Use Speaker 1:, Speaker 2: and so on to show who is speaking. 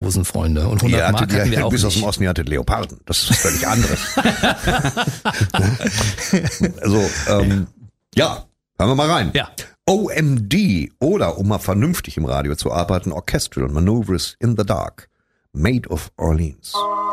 Speaker 1: Busenfreunde. Und 100 Mark hatten wir auch
Speaker 2: bis
Speaker 1: nicht.
Speaker 2: aus dem Osten, ihr hattet Leoparden. Das ist was völlig anderes. Also, ja, hören wir mal rein.
Speaker 1: Ja.
Speaker 2: OMD oder, um mal vernünftig im Radio zu arbeiten, Orchestral Maneuvers in the Dark, Maid of Orleans.